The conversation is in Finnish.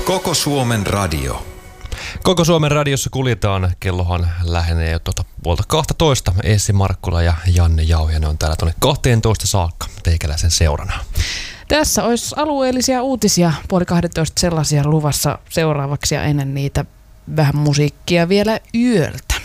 Koko Suomen radio. Koko Suomen radiossa kuljetaan. Kellohan lähenee jo puolta 12. Essi Markkula ja Janne Jauhiainen on täällä tuonne 12 saakka teikäläisen seurana. Tässä olisi alueellisia uutisia 11:30 sellaisia luvassa seuraavaksi ja ennen niitä vähän musiikkia vielä yöltä.